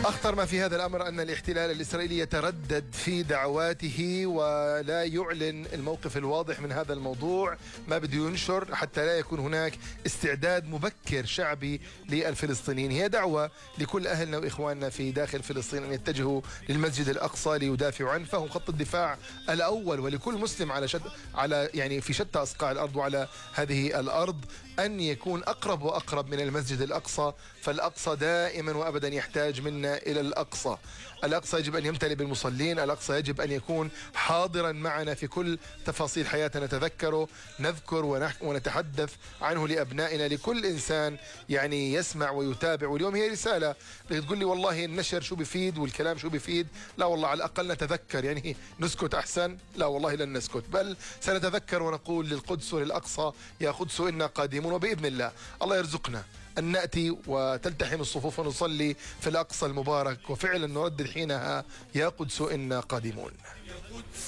أخطر ما في هذا الأمر أن الاحتلال الإسرائيلي يتردد في دعواته ولا يعلن الموقف الواضح من هذا الموضوع. ما بده ينشر حتى لا يكون هناك استعداد مبكر شعبي للفلسطينيين. هي دعوة لكل أهلنا وإخواننا في داخل فلسطين أن يتجهوا للمسجد الأقصى ليدافعوا عنه، فهم خط الدفاع الأول، ولكل مسلم على يعني في شتى أصقاع الأرض وعلى هذه الأرض أن يكون أقرب وأقرب من المسجد الأقصى. فالأقصى دائما وأبدا يحتاج منا إلى الأقصى. الأقصى يجب أن يمتلئ بالمصلين، الأقصى يجب أن يكون حاضرا معنا في كل تفاصيل حياتنا، نتذكره، نذكر ونتحدث عنه لأبنائنا، لكل إنسان يعني يسمع ويتابع. واليوم هي رسالة بتقول لي والله النشر شو بفيد والكلام شو بفيد؟ لا والله، على الأقل نتذكر، يعني نسكت أحسن؟ لا والله لن نسكت، بل سنتذكر ونقول للقدس وللأقصى يا قدس إنا قادمون. وبإذن الله الله يرزقنا أن نأتي وتلتحم الصفوف ونصلي في الأقصى المبارك، وفعلا نردد حينها يا قدس إنا قادمون.